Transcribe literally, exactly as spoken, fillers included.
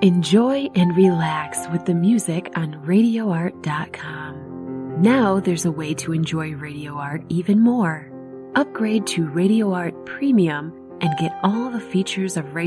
Enjoy and relax with the music on radio art dot com. Now there's a way to enjoy Radio Art even more. Upgrade to Radio Art Premium and get all the features of Radio